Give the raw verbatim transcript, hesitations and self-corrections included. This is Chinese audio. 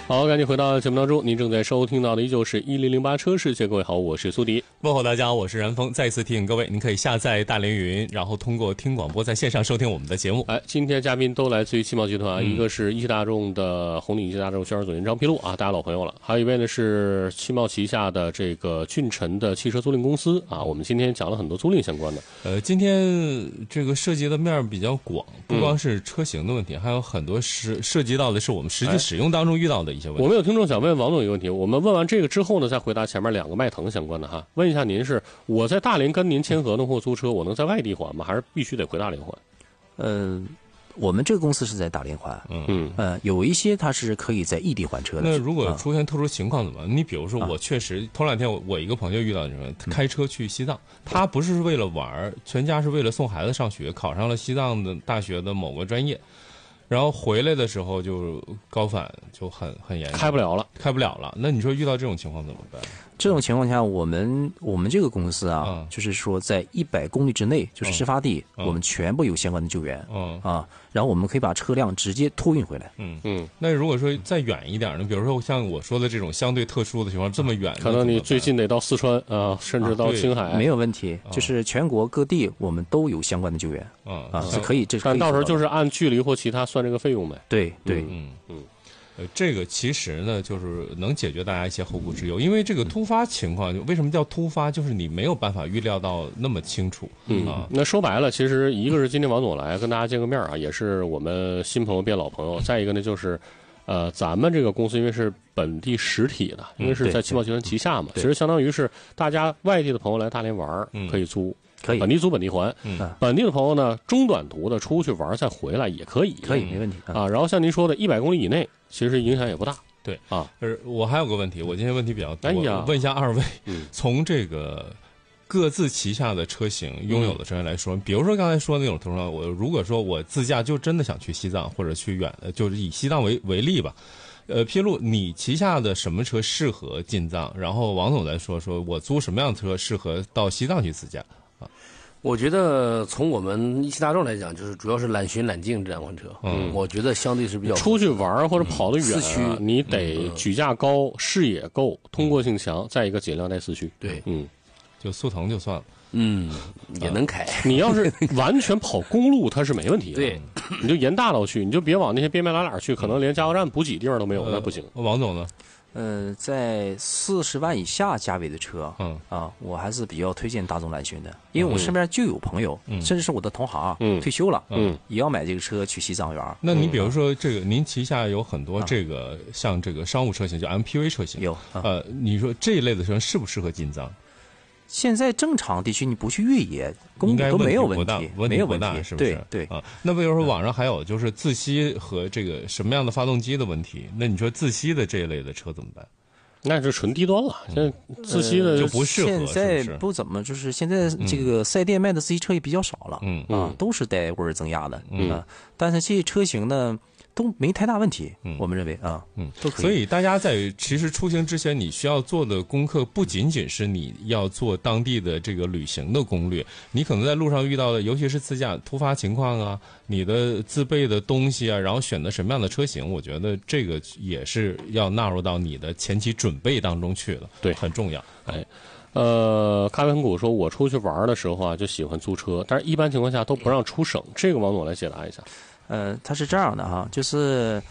好，赶紧回到节目当中，您正在收听到的依旧是一零零八车世界。各位好，我是苏迪。 问候大家，我是然峰。再一次提醒各位，您可以下载大连云，然后通过听广播在线上收听我们的节目。 哎，今天嘉宾都来自于汽贸集团啊、嗯，一个是一汽大众的红领一汽大众销售总监张丕路啊，大家老朋友了。还有一位呢是汽贸旗下的这个俊辰的汽车租赁公司啊，我们今天讲了很多租赁相关的。 呃，今天这个涉及的面比较广，不光是车型的问题，嗯、还有很多是涉及到的是我们实际使用当中遇到的一些问题。 我们有听众想问王总一个问题，我们问完这个之后呢，再回答前面两个迈腾相关的哈。问一下您是我在大连跟您签合同或租车，我能在外地还吗？还是必须得回大连还？ 呃，我们这个公司是在大连还， 嗯呃，有一些它是可以在异地还车的。 那如果出现特殊情况怎么办？嗯、你比如说，我确实、啊、头两天我我一个朋友遇到什么，开车去西藏，嗯、他不是为了玩，全家是为了送孩子上学，考上了西藏的大学的某个专业。然后回来的时候就高反，就很很严重， 开不了了， 开不了了。那你说遇到这种情况怎么办？ 这种情况下，我们我们这个公司啊， 嗯、 就是说在一百公里之内，就是事发地，嗯、我们全部有相关的救援， 嗯啊，然后我们可以把车辆直接托运回来。 嗯嗯。那如果说再远一点呢？比如说像我说的这种相对特殊的情况，这么远， 可能你最近得到四川啊，甚至到青海， 啊、没有问题。就是全国各地我们都有相关的救援， 嗯啊，是可以。这但到时候就是按距离或其他算这个费用呗。 对对， 嗯嗯。呃，这个其实呢，就是能解决大家一些后顾之忧，因为这个突发情况，为什么叫突发？就是你没有办法预料到那么清楚。 嗯啊， 那说白了，其实一个是今天王总来跟大家见个面啊，也是我们新朋友变老朋友；再一个呢，就是呃，咱们这个公司因为是本地实体的，因为是在汽贸集团旗下嘛， 嗯、 其实相当于是大家外地的朋友来大连玩、嗯、可以租。 可以本地租本地还， 嗯， 本地的朋友呢，中短途的出去玩再回来也可以， 可以没问题啊。然后像您说的，一百公里以内，其实影响也不大。 对啊， 呃，我还有个问题，我今天问题比较多， 哎呀， 问一下二位， 嗯、 从这个各自旗下的车型拥有的车型来说，嗯、比如说刚才说的那种特殊，我如果说我自驾就真的想去西藏或者去远的，就是以西藏为为例吧。呃，披露你旗下的什么车适合进藏？然后王总来说说，我租什么样的车适合到西藏去自驾？ 我觉得从我们一汽大众来讲，就是主要是揽巡揽境这两款车，嗯，我觉得相对是比较出去玩或者跑得远、啊， 四驱你得举架高、视野够、通过性强，再一个尽量带四驱。 对， 嗯， 就速腾就算了， 嗯，也能开。 你要是完全跑公路，它是没问题的。 对， 你就沿大道去，你就别往那些边边拉拉去，可能连加油站补给地方都没有， 呃、 那不行。 王总呢？ 呃，在四十万以下价位的车， 嗯啊，我还是比较推荐大众揽巡的，因为我身边就有朋友， 嗯、 甚至是我的同行， 嗯、 退休了， 嗯， 也要买这个车去西藏玩。 那你比如说这个，您旗下有很多这个、嗯、像这个商务车型，就 M P V 车型， 有，啊、 呃，你说这一类的车适不适合进藏？ 现在正常地区你不去越野，公里都没有问题， 问题没有问题， 是不是？ 对对啊。那比如说网上还有就是自吸和这个什么样的发动机的问题，那你说自吸的这一类的车怎么办？ 那是纯低端了，现在自吸的、 呃、就不适合。 现在不怎么，就是现在这个四 S店卖的自吸车也比较少了， 嗯啊，都是带涡轮增压的， 嗯啊，但是这些车型呢都没太大问题， 嗯、 我们认为啊， 嗯， 都可以。 所以大家在其实出行之前，你需要做的功课不仅仅是你要做当地的这个旅行的攻略，你可能在路上遇到的，尤其是自驾突发情况啊，你的自备的东西啊，然后选择什么样的车型，我觉得这个也是要纳入到你的前期准备当中去了， 对， 很重要。 哎，呃，咖啡很谷说，我出去玩的时候啊，就喜欢租车，但是一般情况下都不让出省，这个王总来解答一下。 呃，它是这样的哈，就是